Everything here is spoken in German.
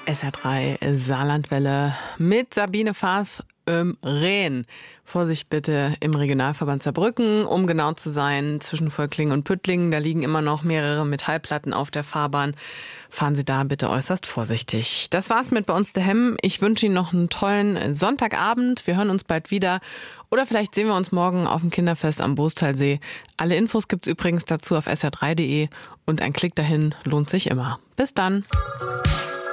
SR3 Saarlandwelle mit Sabine Faas im Rhein. Vorsicht bitte im Regionalverband Saarbrücken, um genau zu sein, zwischen Völklingen und Püttlingen. Da liegen immer noch mehrere Metallplatten auf der Fahrbahn. Fahren Sie da bitte äußerst vorsichtig. Das war's mit Bei uns daheim. Ich wünsche Ihnen noch einen tollen Sonntagabend. Wir hören uns bald wieder. Oder vielleicht sehen wir uns morgen auf dem Kinderfest am Bostalsee. Alle Infos gibt's übrigens dazu auf sr3.de und ein Klick dahin lohnt sich immer. Bis dann.